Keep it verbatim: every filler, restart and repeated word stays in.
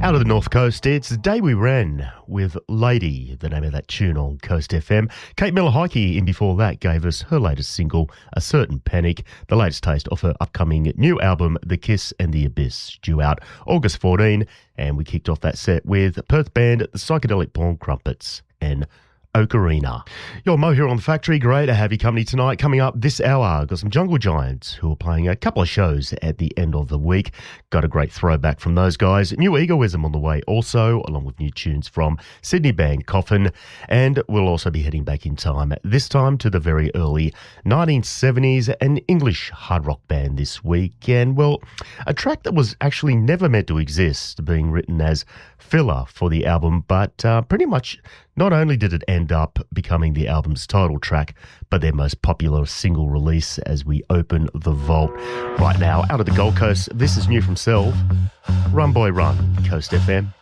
Out of the North Coast, it's The Day We Ran with Lady, the name of that tune on Coast F M. Kate Miller-Heidke in before that gave us her latest single, A Certain Panic, the latest taste of her upcoming new album, The Kiss and the Abyss, due out August fourteenth. And we kicked off that set with Perth band The Psychedelic Porn Crumpets and Ocarina. You're Mo here on The Factory. Great to have you company tonight. Coming up this hour, got some Jungle Giants who are playing a couple of shows at the end of the week. Got a great throwback from those guys. New Egoism on the way also, along with new tunes from Sydney band Coffin. And we'll also be heading back in time, this time to the very early nineteen seventies, an English hard rock band this week. And, well, a track that was actually never meant to exist, being written as filler for the album, but uh, pretty much not only did it end up becoming the album's title track, but their most popular single release as we open the vault. Right now, out of the Gold Coast, this is new from Selve, Run Boy Run, Coast F M.